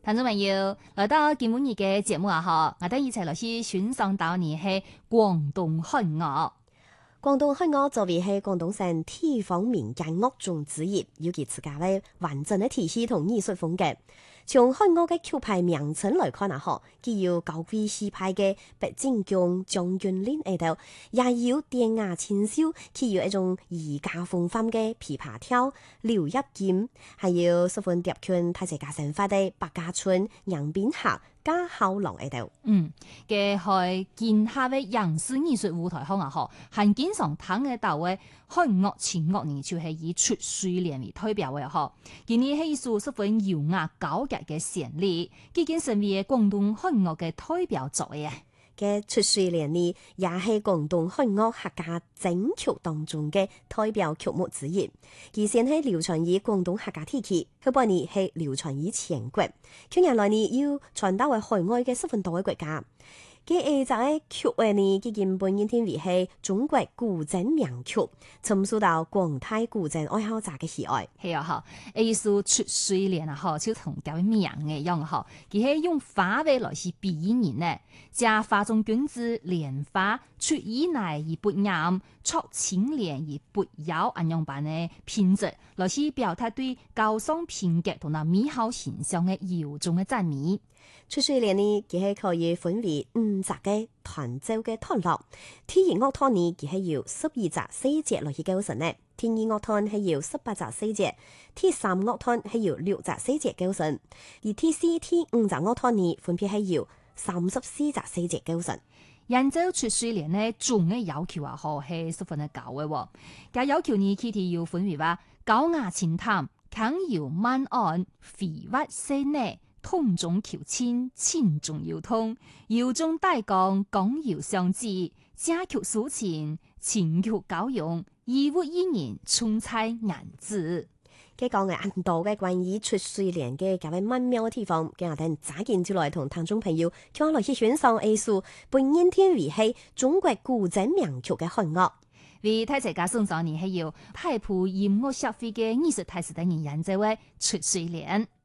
聽眾朋友，來到今日嘅節目啊，我哋一齊來去欣賞到你係廣東漢樂。 廣東漢樂作為係廣東省地方民間樂種之一，有其自家嘅完整嘅體系同藝術風格。從漢樂嘅曲牌名稱來看啊，既有高貴氣派嘅白錦江將軍令喺度，也有典雅清秀，既有一種儒家風範嘅琵琶跳、柳葉劍，還有十分疊圈大隻家生發的百家村、楊賓客、家孝郎喺度。 嘅係建下嘅影視藝術舞台上啊，係經常睇嘅到嘅漢樂前樂年就係以出水蓮為代表嘅今年係一首十分優雅高潔嘅旋律，已經成為廣東漢樂嘅代表作嘅。 嘅出水蓮呢，也係廣東漢樂客家整曲當中嘅代表曲目之一。佢先係流傳於廣東客家地區，後半年係流傳於全國。近年來呢，要傳到喺海外嘅十分多嘅國家。佢就係曲嘅呢，佢根本認定為係中國古箏名曲，深受到廣大古箏愛好者嘅喜愛。 係啊，一首出水蓮啊，就同佢名嘅一樣，佢係用花嘅來去比喻人呢，將花中君子蓮花出以來而不艷，出青蓮而不妖，咁樣版嘅品質來去表達對高尚品格同埋美好形象嘅由衷嘅讚美。 出水蓮呢，佢係可以分為5集嘅彈奏嘅段落。天然樂團呢，佢係要12集4節來去構成呢；天意樂團係要18集4節；第3樂團係要6集4節構成；而第4、第5集樂團呢，分別係要34集4節構成。 演奏出水蓮呢，總嘅要求啊，係十分嘅高嘅。嘅要求呢，佢哋要分為話高雅清淡、輕柔慢按、飛滑細膩。痛中求親，情中有痛，由衷大講，講猶相知，佳曲抒情，情曲高揚，義物依然，充彩顏字。 佢講嘅很多嘅關於出水蓮嘅咁樣曼妙嘅地方，今日等揸緊就來同聽眾朋友，叫我來去欣賞藝術，本認定為係中國古箏名曲嘅漢樂。 為大家送上你係要太普音樂協會嘅藝術大使等人演奏嘅出水蓮。